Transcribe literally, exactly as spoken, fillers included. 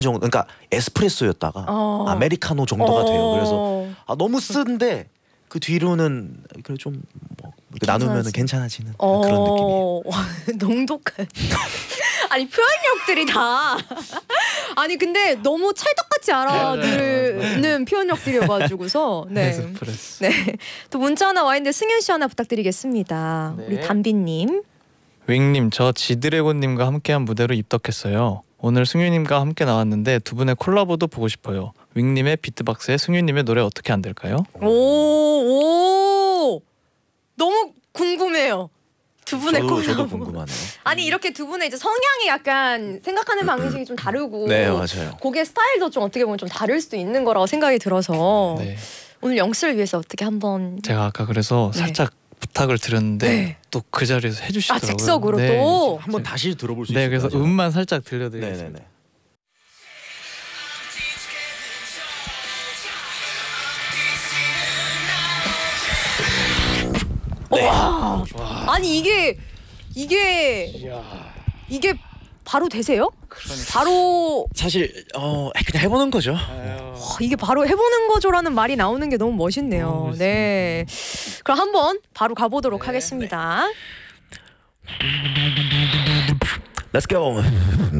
정도, 그러니까 에스프레소였다가 어. 아메리카노 정도가 어. 돼요. 그래서 아, 너무 쓴데 그 뒤로는 그래 좀 뭐 나누면은 괜찮아지는 어. 그런 느낌이에요. 농독한. 아니 표현력들이 다 아니 근데 너무 찰떡같이 알아듣는 표현력들이어가지고서 네. 에스프레소. 네. 또 문자 하나 와 있는데 승현 씨 하나 부탁드리겠습니다. 네. 우리 담비님. 윙님, 저 지드래곤님과 함께한 무대로 입덕했어요. 오늘 승윤님과 함께 나왔는데 두 분의 콜라보도 보고 싶어요. 윙님의 비트박스에 승윤님의 노래 어떻게 안 될까요? 오, 오, 너무 궁금해요. 두 분의 저도, 콜라보. 저도 궁금하네요. 아니 이렇게 두 분의 이제 성향이 약간 생각하는 방식이 좀 다르고, 네, 맞아요. 곡의 스타일도 좀 어떻게 보면 좀 다를 수도 있는 거라고 생각이 들어서 네. 오늘 영스를 위해서 어떻게 한번 제가 아까 그래서 네. 살짝 부탁을 드렸는데 네. 또 그 자리에서 해주시더라고요. 아 즉석으로 네. 또 한번 다시 들어볼 수 네, 있을까요? 그래서 음만 살짝 들려드리겠습니다. 네네네. 네. 와. 아니 이게 이게 이게 바로 되세요? 그러니까. 바로 사실 어 그냥 해보는 거죠. 와, 이게 바로 해보는 거죠라는 말이 나오는 게 너무 멋있네요. 너무 네, 그럼 한번 바로 가보도록 네, 하겠습니다. Let's go.